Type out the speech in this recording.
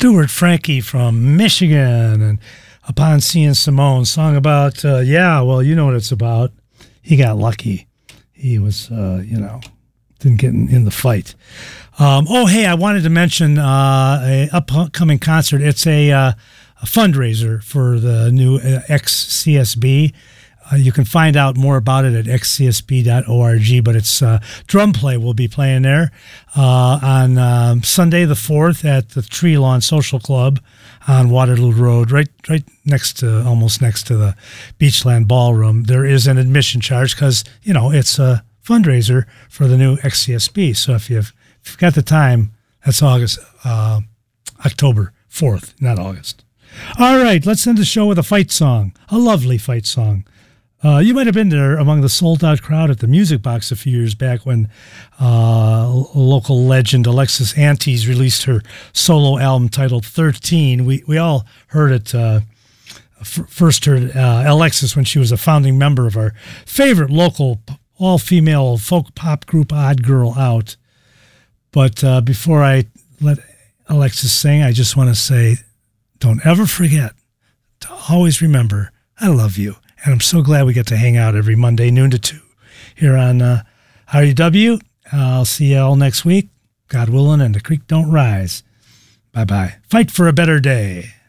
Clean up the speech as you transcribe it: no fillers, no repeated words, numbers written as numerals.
Stuart Frankie from Michigan, and Upon Seeing Simone, song about, you know what it's about. He got lucky. He was, didn't get in the fight. Hey, I wanted to mention a upcoming concert. It's a fundraiser for the new XCSB. You can find out more about it at xcsb.org, but it's Drum Play will be playing there on Sunday the 4th at the Tree Lawn Social Club on Waterloo Road, right almost next to the Beachland Ballroom. There is an admission charge because, it's a fundraiser for the new XCSB. So if you've got the time, that's October 4th, not August. All right, let's end the show with a fight song, a lovely fight song. You might have been there among the sold-out crowd at the Music Box a few years back when local legend Alexis Antes released her solo album titled 13. We all heard it, first heard Alexis when she was a founding member of our favorite local all-female folk pop group Odd Girl Out. But before I let Alexis sing, I just want to say, don't ever forget to always remember, I love you. And I'm so glad we get to hang out every Monday, noon to 2, here on RUW. I'll see you all next week, God willing, and the creek don't rise. Bye-bye. Fight for a better day.